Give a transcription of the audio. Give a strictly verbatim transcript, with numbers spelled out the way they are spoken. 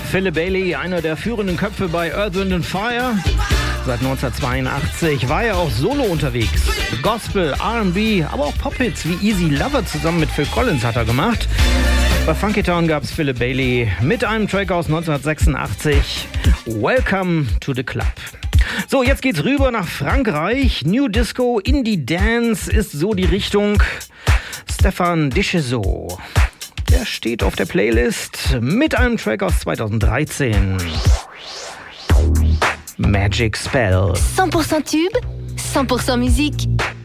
Philip Bailey, einer der führenden Köpfe bei Earth, Wind and Fire. Seit neunzehnhundertzweiundachtzig war er auch solo unterwegs. Gospel, R and B, aber auch Pop-Hits wie Easy Lover zusammen mit Phil Collins hat er gemacht. Bei Funky Town gab es Philip Bailey mit einem Track aus neunzehnhundertsechsundachtzig, Welcome to the Club. So, jetzt geht's rüber nach Frankreich. New Disco, Indie Dance ist so die Richtung. Stéphane Deschezaux, der steht auf der Playlist mit einem Track aus zweitausenddreizehn. Magic Spell. cent pour cent tube, cent pour cent musique.